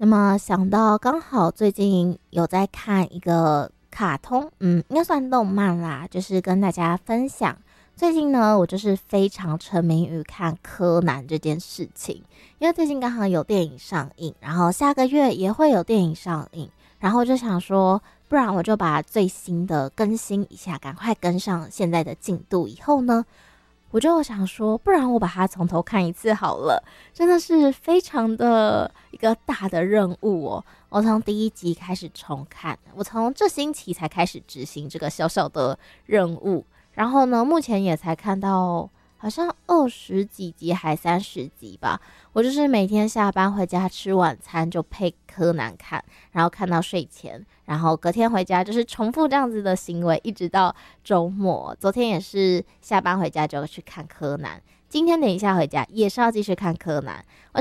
那么想到刚好最近有在看一个卡通，应该算动漫啦，就是跟大家分享。最近呢，我就是非常沉迷于看柯南这件事情，因为最近刚好有电影上映，然后下个月也会有电影上映，然后就想说，不然我就把最新的更新一下，赶快跟上现在的进度。以后呢，我就想说，不然我把它从头看一次好了，真的是非常的一个大的任务哦。我从第一集开始重看，我从这星期才开始执行这个小小的任务，然后呢，目前也才看到好像20几集还30集吧。我就是每天下班回家吃晚餐就配柯南看，然后看到睡前，然后隔天回家就是重复这样子的行为，一直到周末。昨天也是下班回家就去看柯南，今天等一下回家也是要继续看柯南。我